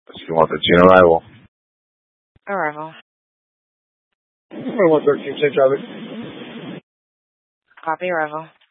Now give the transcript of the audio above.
You want the Gene arrival? Arrival. 113, change traffic. Copy arrival.